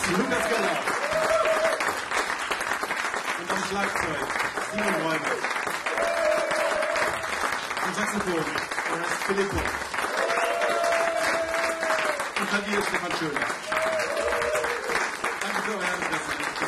Lukas Geller. Und am Schlagzeug Simon Räumer. Am Saxophon Philipp Hoch. Und Klavier Stefan Schöner. Danke für euer Interesse.